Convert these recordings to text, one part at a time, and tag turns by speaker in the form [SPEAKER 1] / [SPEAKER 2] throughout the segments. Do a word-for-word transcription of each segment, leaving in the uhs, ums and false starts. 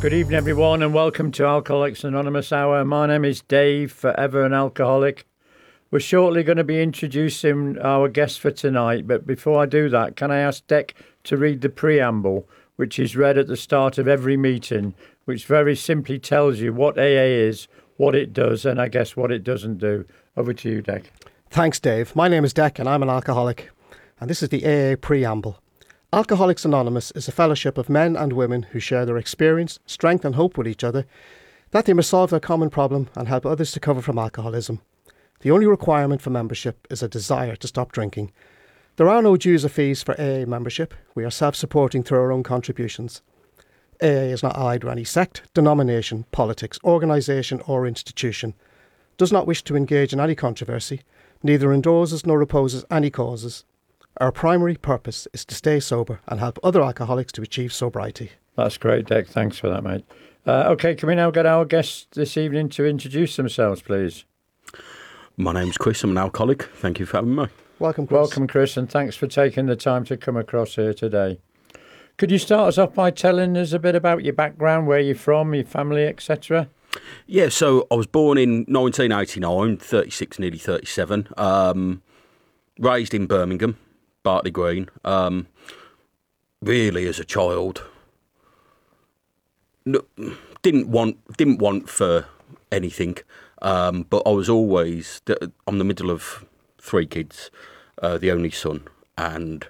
[SPEAKER 1] Good evening, everyone, and welcome to Alcoholics Anonymous Hour. My name is Dave, forever an alcoholic. We're shortly going to be introducing our guest for tonight, but before I do that, can I ask Dec to read the preamble, which is read at the start of every meeting, which very simply tells you what A A is, what it does, and I guess what it doesn't do. Over to you, Dec.
[SPEAKER 2] Thanks, Dave. My name is Dec, and I'm an alcoholic, and this is the A A preamble. Alcoholics Anonymous is a fellowship of men and women who share their experience, strength and hope with each other, that they may solve their common problem and help others to recover from alcoholism. The only requirement for membership is a desire to stop drinking. There are no dues or fees for A A membership. We are self-supporting through our own contributions. A A is not allied to any sect, denomination, politics, organisation or institution, does not wish to engage in any controversy, neither endorses nor opposes any causes. Our primary purpose is to stay sober and help other alcoholics to achieve sobriety.
[SPEAKER 1] That's great, Dec. Thanks for that, mate. Uh, OK, can we now get our guests this evening to introduce themselves, please?
[SPEAKER 3] My name's Chris. I'm an alcoholic. Thank you for having me.
[SPEAKER 2] Welcome, Chris.
[SPEAKER 1] Welcome, Chris, and thanks for taking the time to come across here today. Could you start us off by telling us a bit about your background, where you're from, your family, et cetera?
[SPEAKER 3] Yeah, so I was born in nineteen eighty-nine, thirty-six, nearly thirty-seven. Um, raised in Birmingham, Bartley Green. Um, really, as a child, no, didn't want didn't want for anything. Um, but I was always, I'm the middle of three kids, uh, the only son, and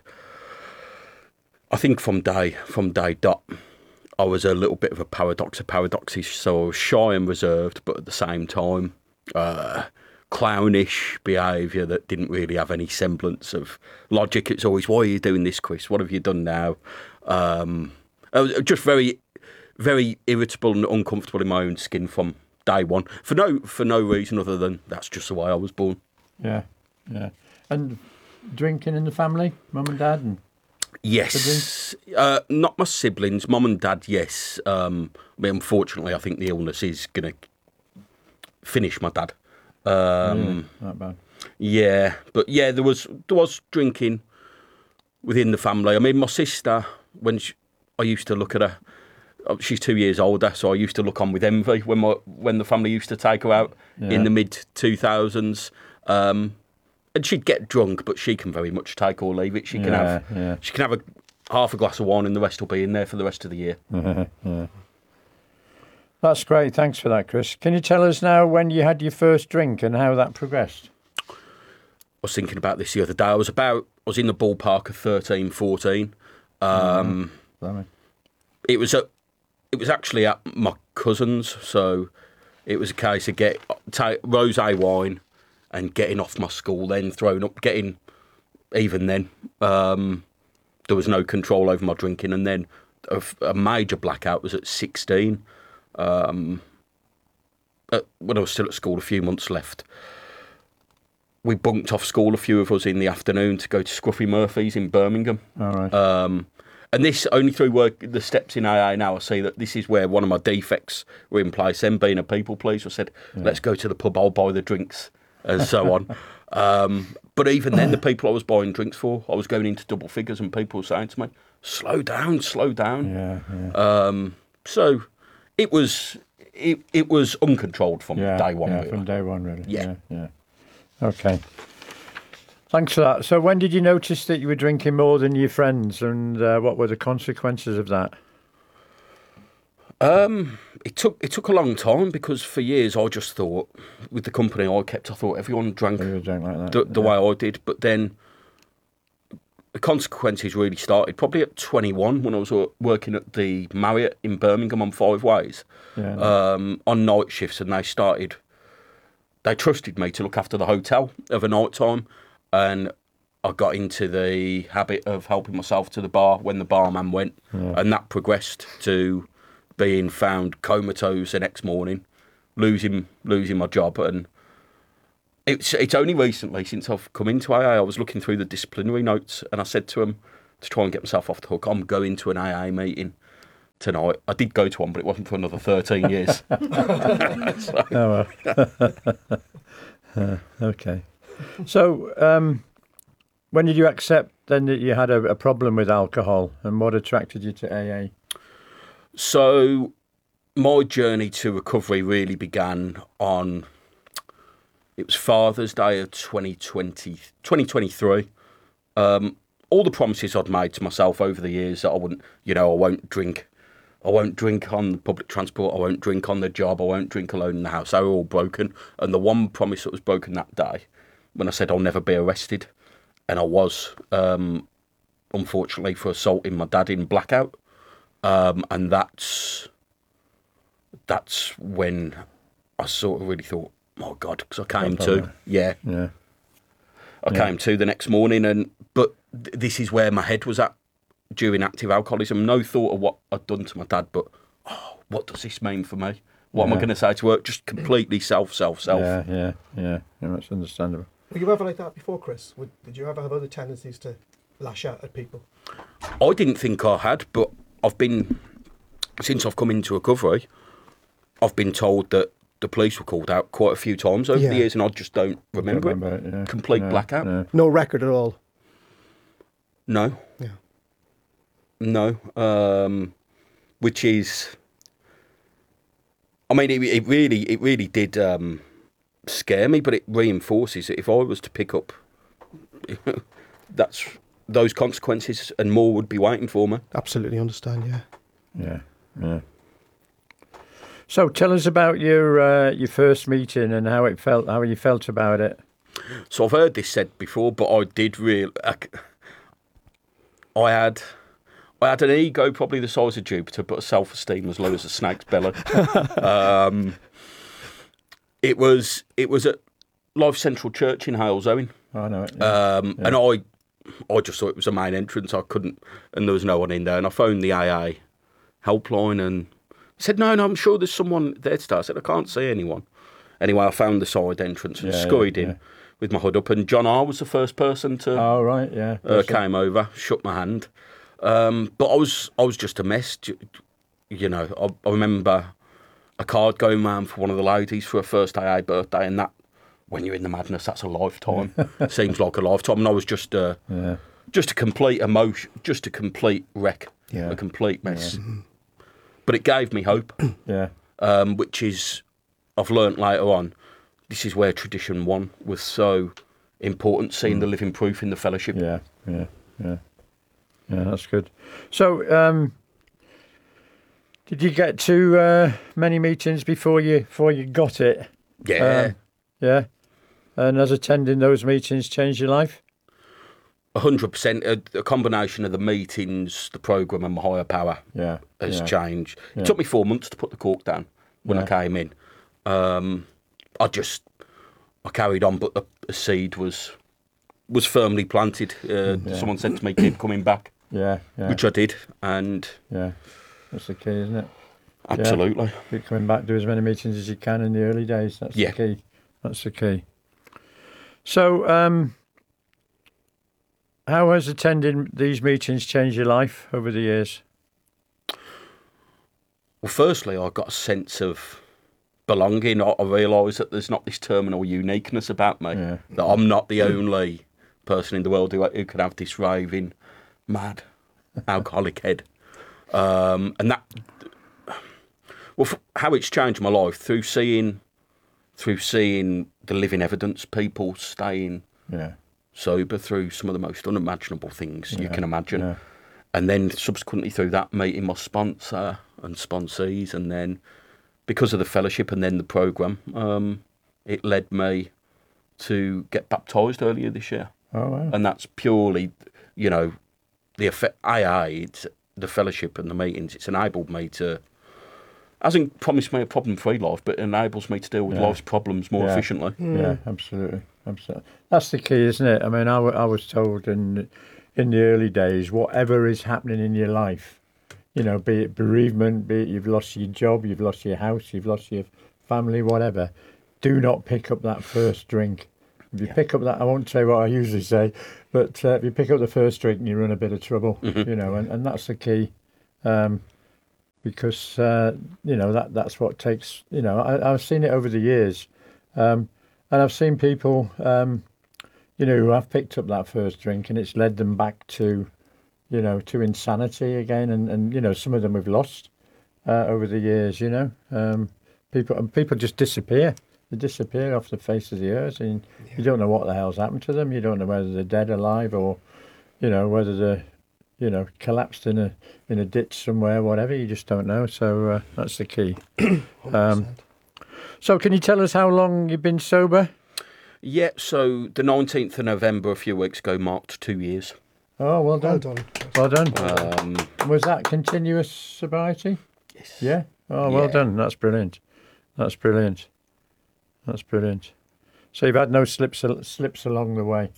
[SPEAKER 3] I think from day from day dot, I was a little bit of a paradox, a paradoxish. So I was shy and reserved, but at the same time, uh, clownish behaviour that didn't really have any semblance of logic. It's always, why are you doing this, Chris? What have you done now? Um, I was just very, very irritable and uncomfortable in my own skin from day one, for no for no reason other than that's just the way I was born.
[SPEAKER 1] Yeah, yeah. And drinking in the family, mum and dad, and
[SPEAKER 3] yes, uh, not my siblings, mum and dad. Yes, um, I mean, unfortunately, I think the illness is going to finish my dad. Um,
[SPEAKER 1] yeah, not bad.
[SPEAKER 3] Yeah, but yeah, there was there was drinking within the family. I mean, my sister, when she, I used to look at her. She's two years older, so I used to look on with envy when my when the family used to take her out yeah. in the mid two thousands. Um, and she'd get drunk, but she can very much take or leave it. She can
[SPEAKER 1] yeah,
[SPEAKER 3] have
[SPEAKER 1] yeah.
[SPEAKER 3] she can have a half a glass of wine, and the rest will be in there for the rest of the year.
[SPEAKER 1] yeah. That's great. Thanks for that, Chris. Can you tell us now when you had your first drink and how that progressed?
[SPEAKER 3] I was thinking about this the other day. I was about I was in the ballpark of thirteen, fourteen. Um,
[SPEAKER 1] mm-hmm.
[SPEAKER 3] It was a It was actually at my cousin's, so it was a case of get take rosé wine and getting off my school, then throwing up, getting even then. Um, there was no control over my drinking, and then a, a major blackout was at sixteen. Um, at, when I was still at school, a few months left. We bunked off school, a few of us, in the afternoon to go to Scruffy Murphy's in Birmingham.
[SPEAKER 1] All right.
[SPEAKER 3] Um, And this, only through work, the steps in A A now, I see that this is where one of my defects were in place. Then being a people pleaser, I said, yeah. let's go to the pub, I'll buy the drinks, and so on. Um, but even then, the people I was buying drinks for, I was going into double figures, and people were saying to me, slow down, slow down.
[SPEAKER 1] Yeah, yeah.
[SPEAKER 3] Um, so it was it, it was uncontrolled from
[SPEAKER 1] yeah,
[SPEAKER 3] day one.
[SPEAKER 1] Yeah,
[SPEAKER 3] really.
[SPEAKER 1] from day one, really.
[SPEAKER 3] Yeah.
[SPEAKER 1] yeah, yeah. Okay. Thanks for that. So when did you notice that you were drinking more than your friends, and uh, what were the consequences of that?
[SPEAKER 3] Um, it took it took a long time, because for years I just thought, with the company I kept, I thought everyone drank,
[SPEAKER 1] drank like that.
[SPEAKER 3] the, the
[SPEAKER 1] yeah.
[SPEAKER 3] way I did. But then the consequences really started probably at twenty-one, when I was working at the Marriott in Birmingham on Five Ways,
[SPEAKER 1] yeah,
[SPEAKER 3] um, on night shifts, and they started, they trusted me to look after the hotel of a night time. And I got into the habit of helping myself to the bar when the barman went, yeah. and that progressed to being found comatose the next morning, losing losing my job. And it's it's only recently, since I've come into A A, I was looking through the disciplinary notes, and I said to him, to try and get myself off the hook, I'm going to an A A meeting tonight. I did go to one, but it wasn't for another thirteen years. So.
[SPEAKER 1] Oh, well. uh, okay. So, um, when did you accept then that you had a, a problem with alcohol, and what attracted you to A A?
[SPEAKER 3] So, my journey to recovery really began on, it was Father's Day of twenty twenty, twenty twenty-three. Um, all the promises I'd made to myself over the years that I wouldn't, you know, I won't drink. I won't drink on public transport. I won't drink on the job. I won't drink alone in the house. They were all broken. And the one promise that was broken that day, when I said I'll never be arrested, and I was, um, unfortunately, for assaulting my dad in blackout. Um, and that's that's when I sort of really thought, oh God, because I came to, yeah,
[SPEAKER 1] Yeah.
[SPEAKER 3] I
[SPEAKER 1] Yeah.
[SPEAKER 3] came to the next morning, and but th- this is where my head was at during active alcoholism. No thought of what I'd done to my dad, but oh, what does this mean for me? What am I
[SPEAKER 1] Yeah.
[SPEAKER 3] going to say to her? Just completely self, self, self.
[SPEAKER 1] Yeah, yeah, yeah. Yeah, that's understandable.
[SPEAKER 2] Were you ever like that before, Chris? Would, did you ever have other tendencies to lash out at people?
[SPEAKER 3] I didn't think I had, but I've been, since I've come into recovery, I've been told that the police were called out quite a few times over
[SPEAKER 2] Yeah.
[SPEAKER 3] the years, and I just don't remember,
[SPEAKER 1] Remember
[SPEAKER 3] it.
[SPEAKER 1] it, yeah.
[SPEAKER 3] Complete
[SPEAKER 1] No,
[SPEAKER 3] blackout.
[SPEAKER 1] no.
[SPEAKER 2] No record at all.
[SPEAKER 3] No,
[SPEAKER 2] Yeah.
[SPEAKER 3] no. Um, which is, I mean, it, it really, it really did um, scare me, but it reinforces it. If I was to pick up, that's those consequences, and more would be waiting for me.
[SPEAKER 2] Absolutely understand. Yeah.
[SPEAKER 1] Yeah, yeah. So tell us about your uh, your first meeting and how it felt, how you felt about it.
[SPEAKER 3] So I've heard this said before, but I did really. I, I had, I had an ego probably the size of Jupiter, but a self-esteem as low as a snake's belly. um, it was it was at Life Central Church in Halesowen,
[SPEAKER 1] I know it. Yeah.
[SPEAKER 3] um, and I I just thought it was a main entrance. I couldn't, and there was no one in there. And I phoned the A A helpline and said, "No, no, I'm sure there's someone there today." I said, "I can't see anyone." Anyway, I found the side entrance and
[SPEAKER 1] Yeah, yeah,
[SPEAKER 3] scurried in
[SPEAKER 1] yeah.
[SPEAKER 3] with my hood up, and John R was the first person to
[SPEAKER 1] Oh, right, yeah.
[SPEAKER 3] uh, came over, shook my hand. Um, but I was I was just a mess. j- You know, I, I remember a card going round for one of the ladies for her first A A birthday, and that, when you're in the madness, that's a lifetime. Seems like a lifetime. And I was just a,
[SPEAKER 1] Yeah.
[SPEAKER 3] just a complete emotion, just a complete wreck,
[SPEAKER 1] Yeah.
[SPEAKER 3] a complete mess. But it gave me hope,
[SPEAKER 1] Yeah.
[SPEAKER 3] um, which is, I've learnt later on, this is where Tradition One was so important, seeing the living proof in the fellowship.
[SPEAKER 1] Yeah, yeah, yeah. Yeah, that's good. So, um, did you get to uh, many meetings before you before you got it?
[SPEAKER 3] Yeah.
[SPEAKER 1] Um, yeah. And has attending those meetings changed your life?
[SPEAKER 3] A hundred percent. A a combination of the meetings, the programme, and my higher power
[SPEAKER 1] Yeah.
[SPEAKER 3] has
[SPEAKER 1] yeah.
[SPEAKER 3] changed.
[SPEAKER 1] Yeah.
[SPEAKER 3] It took me four months to put the cork down when I
[SPEAKER 1] Yeah.
[SPEAKER 3] came in. Um, I just I carried on, but the, the seed was was firmly planted. Uh,
[SPEAKER 1] Yeah.
[SPEAKER 3] Someone said to me, "Keep coming back,"
[SPEAKER 1] Yeah, yeah,
[SPEAKER 3] which I did, and
[SPEAKER 1] yeah. That's the key, isn't it?
[SPEAKER 3] absolutely.
[SPEAKER 1] Keep coming back, do as many meetings as you can in the early days. That's
[SPEAKER 3] Yeah.
[SPEAKER 1] the key. That's the key. So, um, how has attending these meetings changed your life over the years?
[SPEAKER 3] Well, firstly, I got a sense of belonging. I, I realised that there's not this terminal uniqueness about me.
[SPEAKER 1] Yeah.
[SPEAKER 3] That I'm not the only person in the world who, who could have this raving, mad, alcoholic head. Um, and that, well, f- how it's changed my life through seeing, through seeing the living evidence, people staying
[SPEAKER 1] Yeah,
[SPEAKER 3] sober through some of the most unimaginable things you
[SPEAKER 1] Yeah,
[SPEAKER 3] can imagine.
[SPEAKER 1] yeah.
[SPEAKER 3] And then subsequently through that, meeting my sponsor and sponsees, and then because of the fellowship and then the programme, um, it led me to get baptised earlier this year.
[SPEAKER 1] Oh, wow.
[SPEAKER 3] And that's purely, you know, the effect, A A, it's the fellowship and the meetings, it's enabled me to, hasn't promised me a problem-free life, but it enables me to deal with
[SPEAKER 1] Yeah.
[SPEAKER 3] life's problems more
[SPEAKER 1] Yeah.
[SPEAKER 3] efficiently.
[SPEAKER 1] Yeah, absolutely, absolutely. That's the key, isn't it? I mean, I, w- I was told in in the early days, whatever is happening in your life, you know, be it bereavement, be it you've lost your job, you've lost your house, you've lost your family, whatever, do not pick up that first drink. If you pick up that, I won't say what I usually say, but uh, if you pick up the first drink, you're in a bit of trouble, you know, and, and that's the key. Um, because, uh, you know, that that's what takes, you know, I, I've seen it over the years. Um, and I've seen people, um, you know, who have picked up that first drink and it's led them back to, you know, to insanity again. And, and you know, some of them we've lost. uh, over the years. You know, um, people and people just disappear. They disappear off the face of the earth, and
[SPEAKER 2] Yeah.
[SPEAKER 1] you don't know what the hell's happened to them. You don't know whether they're dead, alive, or you know whether they're you know collapsed in a in a ditch somewhere, whatever. You just don't know. So uh, that's the key. Um, so, can you tell us how long you've been sober?
[SPEAKER 3] Yeah, so the nineteenth of November, a few weeks ago, marked two years.
[SPEAKER 1] Oh, well
[SPEAKER 2] Well
[SPEAKER 1] done.
[SPEAKER 2] done.
[SPEAKER 1] Well done.
[SPEAKER 3] Um,
[SPEAKER 1] Was that continuous sobriety?
[SPEAKER 3] yes.
[SPEAKER 1] Yeah. Oh, well
[SPEAKER 3] Yeah.
[SPEAKER 1] done. That's brilliant. That's brilliant. That's brilliant. So you've had no slips slips along the way.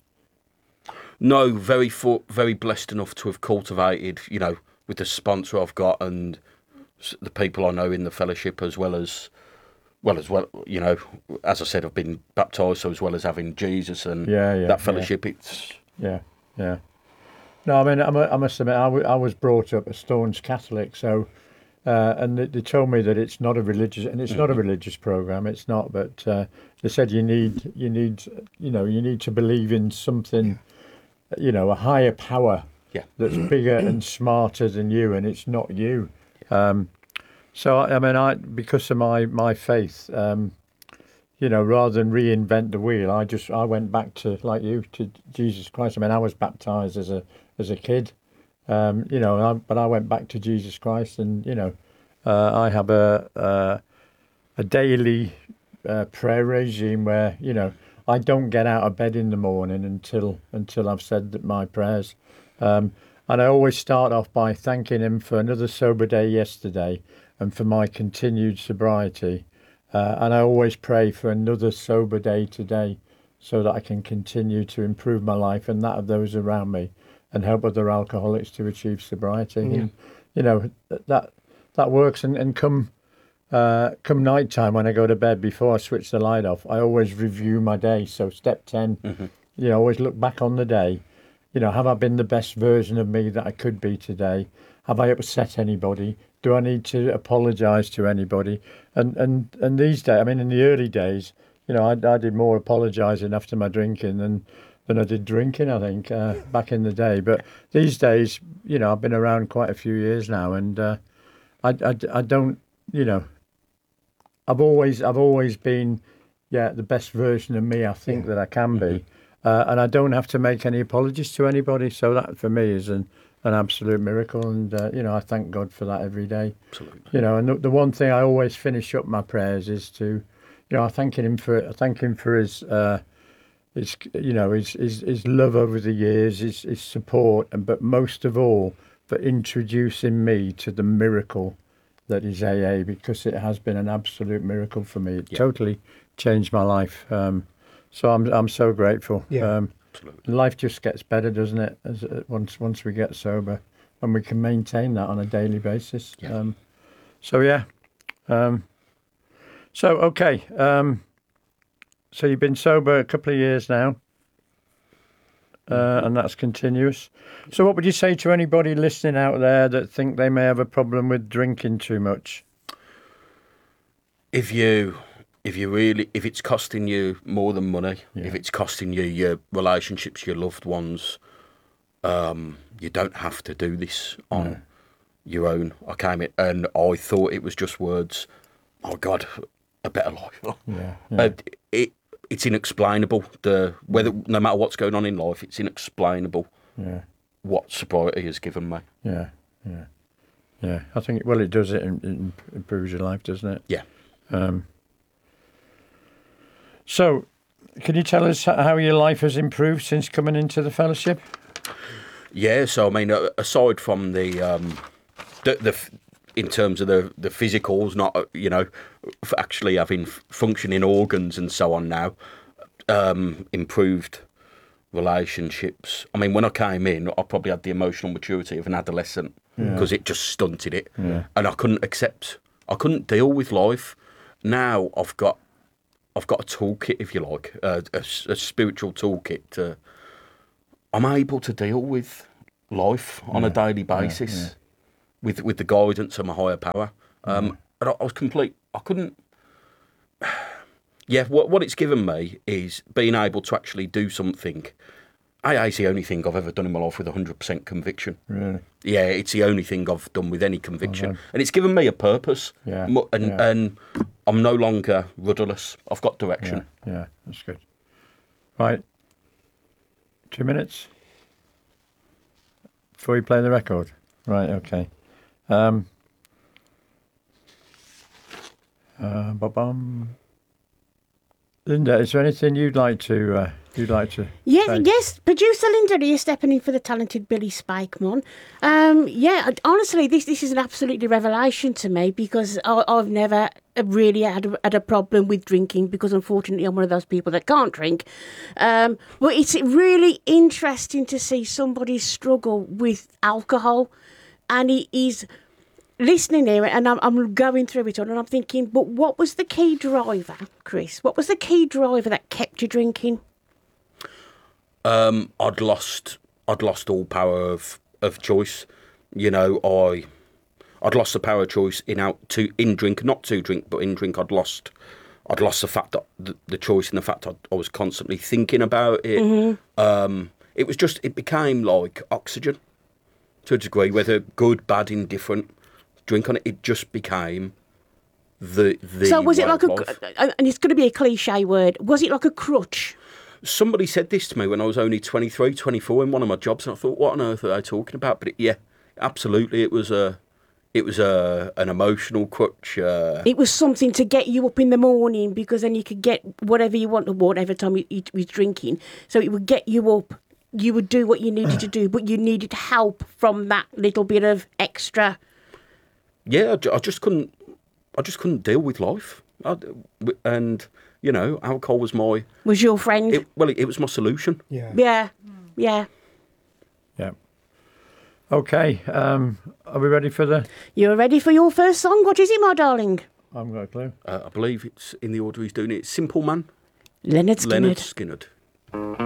[SPEAKER 3] No, very for, very blessed enough to have cultivated, you know, with the sponsor I've got and s- the people I know in the fellowship, as well as, well as well, you know, as I said, I've been baptised, so as well as having Jesus and
[SPEAKER 1] Yeah, yeah,
[SPEAKER 3] that fellowship, it's
[SPEAKER 1] Yeah, yeah. No, I mean, I, mu- I must admit, I, w- I was brought up a staunch Catholic, so uh, and they, they told me that it's not a religious, and it's not a religious program. It's not, but uh, they said you need, you need, you know, you need to believe in something, you know, a higher power
[SPEAKER 3] yeah,
[SPEAKER 1] that's bigger and smarter than you, and it's not you. Um, so I, I mean, I because of my my faith, um, you know, rather than reinvent the wheel, I just I went back to like you to Jesus Christ. I mean, I was baptized as a as a kid, um, you know, I, but I went back to Jesus Christ, and you know, uh, I have a uh, a daily uh, prayer regime where you know I don't get out of bed in the morning until until I've said that my prayers. Um, and I always start off by thanking him for another sober day yesterday and for my continued sobriety. Uh, and I always pray for another sober day today so that I can continue to improve my life and that of those around me and help other alcoholics to achieve sobriety.
[SPEAKER 2] Yeah.
[SPEAKER 1] And, you know, that that works. And, and come uh, come night time when I go to bed, before I switch the light off, I always review my day. So step ten,
[SPEAKER 3] Mhm.
[SPEAKER 1] you know, always look back on the day. You know, have I been the best version of me that I could be today? Have I upset anybody? Do I need to apologise to anybody? And and and these days, I mean, in the early days, you know, I, I did more apologising after my drinking than than I did drinking, I think, uh, back in the day. But these days, you know, I've been around quite a few years now, and uh, I, I, I don't, you know, I've always I've always been, yeah, the best version of me I think
[SPEAKER 2] Yeah.
[SPEAKER 1] that I can be, uh, and I don't have to make any apologies to anybody. So that for me is an an absolute miracle, and uh, you know, I thank God for that every day.
[SPEAKER 3] Absolutely.
[SPEAKER 1] You know, and the, the one thing I always finish up my prayers is to, you know, I thanking him for I thank him for his, uh, his, you know, his, his his love over the years, his his support, and but most of all for introducing me to the miracle that is A A, because it has been an absolute miracle for me. It
[SPEAKER 3] Yeah.
[SPEAKER 1] totally changed my life. Um, so I'm I'm so grateful.
[SPEAKER 2] Yeah.
[SPEAKER 1] Um,
[SPEAKER 3] Absolutely.
[SPEAKER 1] life just gets better, doesn't it? As uh, once once we get sober, and we can maintain that on a daily basis.
[SPEAKER 3] Yeah.
[SPEAKER 1] Um, so yeah. Um, so okay. Um, so you've been sober a couple of years now, uh, and that's continuous. So what would you say to anybody listening out there that think they may have a problem with drinking too much?
[SPEAKER 3] If you, if you really, if it's costing you more than money,
[SPEAKER 1] Yeah.
[SPEAKER 3] if it's costing you your relationships, your loved ones, um, you don't have to do this on
[SPEAKER 1] No.
[SPEAKER 3] your own. I came in and I thought it was just words. Oh God, a better life.
[SPEAKER 1] Yeah. yeah.
[SPEAKER 3] Uh, it it's inexplainable. The whether no matter what's going on in life, it's inexplainable
[SPEAKER 1] Yeah,
[SPEAKER 3] what sobriety has given me.
[SPEAKER 1] yeah, yeah, yeah. I think well, it does. It, it improves your life, doesn't it?
[SPEAKER 3] Yeah.
[SPEAKER 1] Um, so, can you tell us h- how your life has improved since coming into the fellowship?
[SPEAKER 3] Yeah, so I mean, uh, aside from the um, the, the f- in terms of the the physicals, not uh, you know, f- actually having f- functioning organs and so on now, um, improved relationships. I mean, when I came in, I probably had the emotional maturity of an adolescent because it just stunted it,
[SPEAKER 1] Yeah.
[SPEAKER 3] and I couldn't accept, I couldn't deal with life. Now I've got, I've got a toolkit, if you like, uh, a, s- a spiritual toolkit to. I'm able to deal with life on a daily basis
[SPEAKER 1] yeah.
[SPEAKER 3] with with the guidance of my higher power. Um, and I, I was complete. I couldn't. Yeah, what what it's given me is being able to actually do something A A is the only thing I've ever done in my life with one hundred percent conviction.
[SPEAKER 1] Really?
[SPEAKER 3] Yeah, it's the only thing I've done with any conviction. And it's given me a purpose.
[SPEAKER 1] Yeah,
[SPEAKER 3] Mu- And,
[SPEAKER 1] yeah.
[SPEAKER 3] and I'm no longer rudderless. I've got direction.
[SPEAKER 1] Yeah, yeah, that's good. Right. Two minutes before you play the record. Right, okay. Um, uh, ba-bum. Linda, is there anything you'd like to uh, you'd like to
[SPEAKER 4] Yes,
[SPEAKER 1] say?
[SPEAKER 4] yes. Producer Linda here stepping in for the talented Billy Spikeman. Um, yeah, honestly, this this is an absolutely revelation to me because I, I've never really had a, had a problem with drinking because unfortunately I'm one of those people that can't drink. Um, but it's really interesting to see somebody struggle with alcohol, and he is listening here, and I'm, I'm going through it all, and I'm thinking, but what was the key driver, Chris? What was the key driver that kept you drinking?
[SPEAKER 3] Um, I'd lost, I'd lost all power of, of choice. You know, I, I'd lost the power of choice in out to in drink, not to drink, but in drink. I'd lost, I'd lost the fact that the, the choice and the fact I, I was constantly thinking about it. Mm-hmm. Um, it was just, it became like oxygen, to a degree, whether good, bad, indifferent. Drink on it, it just became the the.
[SPEAKER 4] So was it
[SPEAKER 3] way
[SPEAKER 4] like
[SPEAKER 3] of
[SPEAKER 4] a,
[SPEAKER 3] life.
[SPEAKER 4] and it's going to be a cliche word, was it like a crutch?
[SPEAKER 3] Somebody said this to me when I was only twenty-three, twenty-four in one of my jobs, and I thought, what on earth are they talking about? But it, yeah, absolutely, it was a, it was a an emotional crutch. Uh,
[SPEAKER 4] It was something to get you up in the morning because then you could get whatever you want, whatever time you, you was drinking. So it would get you up. You would do what you needed to do, but you needed help from that little bit of extra.
[SPEAKER 3] yeah, I, ju- I just couldn't, I just couldn't deal with life, I, and you know, alcohol was my,
[SPEAKER 4] Was your friend?
[SPEAKER 3] it, well, it, it was my solution.
[SPEAKER 2] Yeah.
[SPEAKER 4] yeah, yeah.
[SPEAKER 1] Yeah. Okay. Um, are we ready for the?
[SPEAKER 4] You're ready for your first song? What is it, my darling?
[SPEAKER 1] I haven't got a clue.
[SPEAKER 3] Uh, I believe it's in the order he's doing it. It's Simple Man,
[SPEAKER 4] Leonard Skinner.
[SPEAKER 3] Leonard Skinner.